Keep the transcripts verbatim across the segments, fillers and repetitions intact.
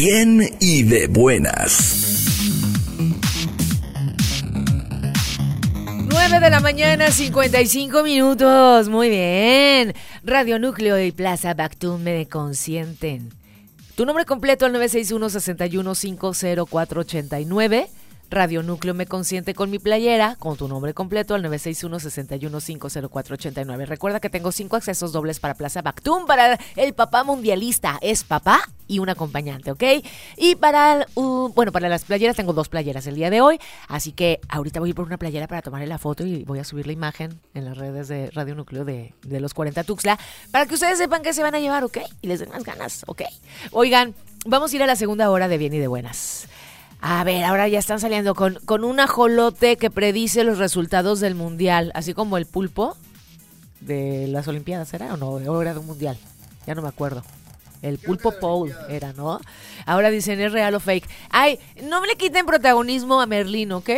bien y de buenas. nueve de la mañana, cincuenta y cinco minutos. Muy bien. Radio Núcleo y Plaza Bactún me consienten. Tu nombre completo al nueve seis uno, seis uno cinco cero cuatro ocho nueve. Radio Núcleo me consiente con mi playera, con tu nombre completo al nueve seis uno, seis uno cinco cero cuatro ocho nueve. Recuerda que tengo cinco accesos dobles para Plaza Bactún, para el papá mundialista. Es papá y un acompañante, ¿ok? Y para, uh, bueno, para las playeras tengo dos playeras el día de hoy, así que ahorita voy a ir por una playera para tomarle la foto y voy a subir la imagen en las redes de Radio Núcleo de, de los cuarenta Tuxtla, para que ustedes sepan qué se van a llevar, ¿ok? Y les den más ganas, ¿ok? Oigan, vamos a ir a la segunda hora de Bien y de Buenas. A ver, ahora ya están saliendo con, con un ajolote que predice los resultados del mundial, así como el pulpo de las Olimpiadas, ¿era o no? O era de un mundial, ya no me acuerdo. El pulpo Paul era, ¿no? Ahora dicen, ¿es real o fake? Ay, no me le quiten protagonismo a Merlín, ¿ok?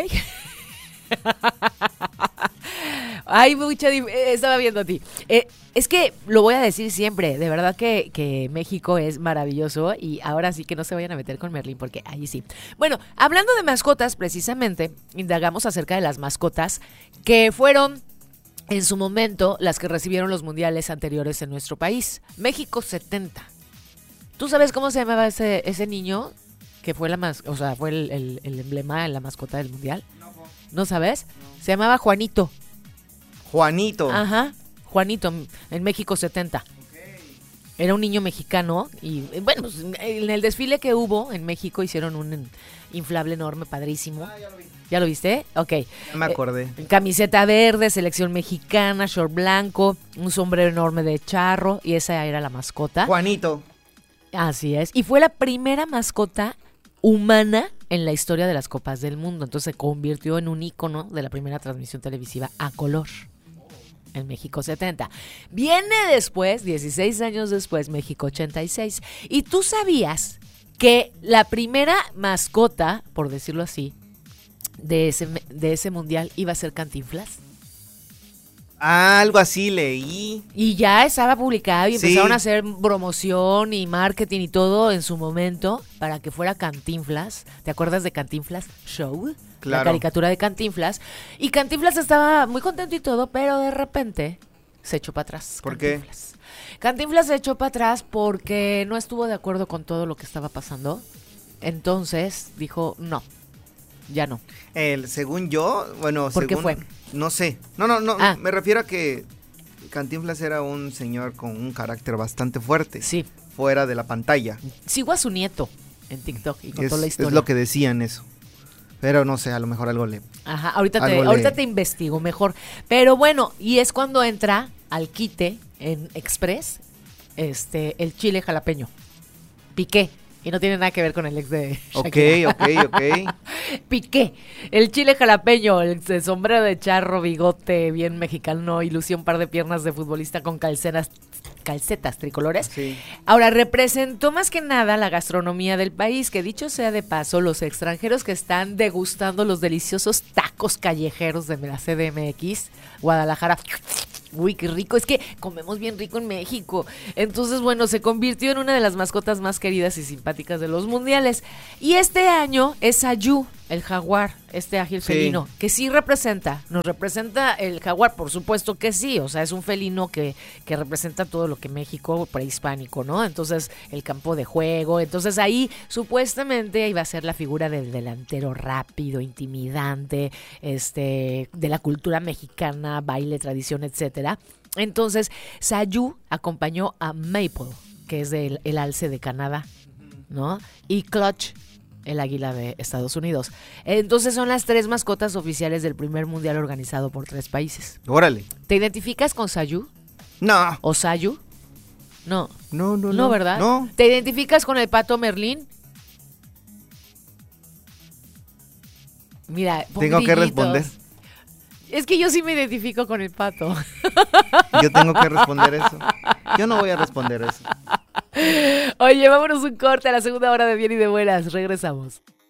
Ay, mucha dif- eh, estaba viendo a ti. Eh, es que lo voy a decir siempre, de verdad que, que México es maravilloso y ahora sí que no se vayan a meter con Merlín porque ahí sí. Bueno, hablando de mascotas, precisamente, indagamos acerca de las mascotas que fueron en su momento las que recibieron los mundiales anteriores en nuestro país. México setenta. ¿Tú sabes cómo se llamaba ese, ese niño que fue la mas- o sea, fue el, el, el emblema, la mascota del mundial? ¿No sabes? Se llamaba Juanito. Juanito. Ajá, Juanito, en México setenta. Era un niño mexicano y, bueno, pues, en el desfile que hubo en México hicieron un inflable enorme, padrísimo. Ah, ya lo vi. ¿Ya lo viste? Ok. Ya me acordé. Eh, camiseta verde, selección mexicana, short blanco, un sombrero enorme de charro y esa era la mascota. Juanito. Así es. Y fue la primera mascota humana en la historia de las Copas del Mundo. Entonces se convirtió en un ícono de la primera transmisión televisiva a color. En México setenta. Viene después, dieciséis años después, México ochenta y seis. ¿Y tú sabías que la primera mascota, por decirlo así, de ese, de ese mundial iba a ser Cantinflas? Ah, algo así leí. Y ya estaba publicado y Sí. empezaron a hacer promoción y marketing y todo en su momento para que fuera Cantinflas. ¿Te acuerdas de Cantinflas Show? Claro. La caricatura de Cantinflas. Y Cantinflas estaba muy contento y todo, pero de repente se echó para atrás. ¿Por qué? Cantinflas. Cantinflas se echó para atrás porque no estuvo de acuerdo con todo lo que estaba pasando. Entonces dijo, no, ya no. El, según yo, bueno, ¿Por qué según, fue? No sé. No, no, no. Ah. Me refiero a que Cantinflas era un señor con un carácter bastante fuerte. Sí. Fuera de la pantalla. Sigo a su nieto en TikTok y contó Es, la historia. es lo que decían eso. Pero no sé, a lo mejor algo le... Ajá, ahorita te, Algo le- ahorita te investigo mejor. Pero bueno, y es cuando entra al quite en Express este, el chile jalapeño. Piqué. Y no tiene nada que ver con el ex de Ok, Shakira. ok, ok. Piqué. El chile jalapeño, el, el sombrero de charro, bigote, bien mexicano, y lucía un par de piernas de futbolista con calcetas, calcetas tricolores. Sí. Ahora, representó más que nada la gastronomía del país, que dicho sea de paso, los extranjeros que están degustando los deliciosos tacos callejeros de la C D M X, Guadalajara. Uy, qué rico, es que comemos bien rico en México. Entonces, bueno, se convirtió en una de las mascotas más queridas y simpáticas de los mundiales. Y este año es Sayú, el jaguar, este ágil Sí. felino, que sí representa, nos representa el jaguar, por supuesto que sí, o sea, es un felino que, que representa todo lo que México prehispánico, ¿no? Entonces, el campo de juego, entonces ahí supuestamente iba a ser la figura del delantero rápido, intimidante, este, de la cultura mexicana, baile, tradición, etcétera. Entonces, Sayú acompañó a Maple, que es del el alce de Canadá, ¿no? Y Clutch, el águila de Estados Unidos. Entonces son las tres mascotas oficiales del primer mundial organizado por tres países. Órale. ¿Te identificas con Sayú No. o Sayu? No. No, no, no. No, ¿verdad? No. ¿Te identificas con el pato Merlín? Mira, pon Tengo que grillitos. responder. Es que yo sí me identifico con el pato. Yo tengo que responder eso. Yo no voy a responder eso. Oye, vámonos un corte a la segunda hora de Bien y de Buenas. Regresamos.